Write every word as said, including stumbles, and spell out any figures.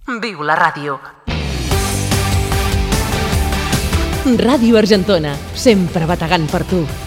Viu la ràdio. Ràdio Argentona, sempre bategant per tu.